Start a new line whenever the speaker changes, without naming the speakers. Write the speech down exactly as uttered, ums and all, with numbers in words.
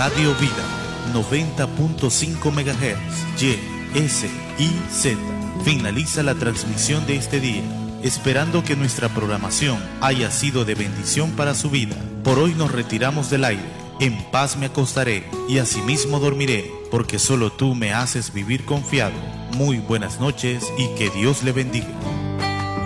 Radio Vida noventa punto cinco megahertz, Y, S, I, Z. Finaliza la transmisión de este día, esperando que nuestra programación haya sido de bendición para su vida. Por hoy nos retiramos del aire. En paz me acostaré y asimismo dormiré, porque solo tú me haces vivir confiado. Muy buenas noches y que Dios le bendiga.